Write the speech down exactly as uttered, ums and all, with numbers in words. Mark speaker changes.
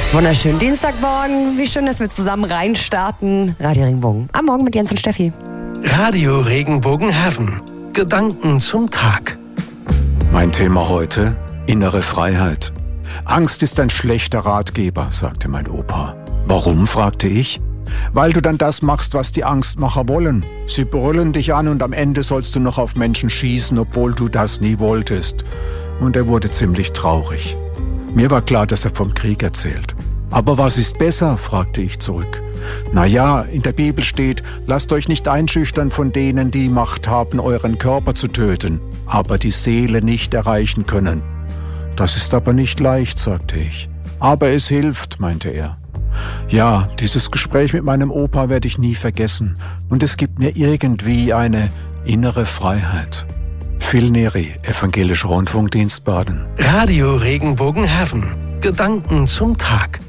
Speaker 1: Wunderschönen Dienstagmorgen. Wie schön, dass wir zusammen reinstarten. Radio Regenbogen. Am Morgen mit Jens und Steffi.
Speaker 2: Radio Regenbogen Heaven. Gedanken zum Tag.
Speaker 3: Mein Thema heute: innere Freiheit. Angst ist ein schlechter Ratgeber, sagte mein Opa. Warum, fragte ich. Weil du dann das machst, was die Angstmacher wollen. Sie brüllen dich an und am Ende sollst du noch auf Menschen schießen, obwohl du das nie wolltest. Und er wurde ziemlich traurig. Mir war klar, dass er vom Krieg erzählt. Aber was ist besser, fragte ich zurück. Na ja, in der Bibel steht, lasst euch nicht einschüchtern von denen, die Macht haben, euren Körper zu töten, aber die Seele nicht erreichen können. Das ist aber nicht leicht, sagte ich. Aber es hilft, meinte er. Ja, dieses Gespräch mit meinem Opa werde ich nie vergessen. Und es gibt mir irgendwie eine innere Freiheit. Phil Neri, Evangelischer Rundfunkdienst Baden.
Speaker 2: Radio Regenbogen Heaven. Gedanken zum Tag.